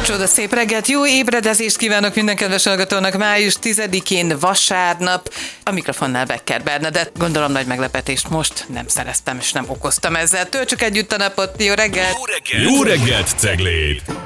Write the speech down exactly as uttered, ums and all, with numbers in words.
Csoda szép reggelt, jó ébredezést kívánok minden kedves hallgatónak. Május tizedikén vasárnap, a mikrofonnál Becker Bernadett. Gondolom nagy meglepetést most nem szereztem és nem okoztam ezzel. Töltsük együtt a napot, jó reggelt! Jó reggelt, jó reggelt Cegléd!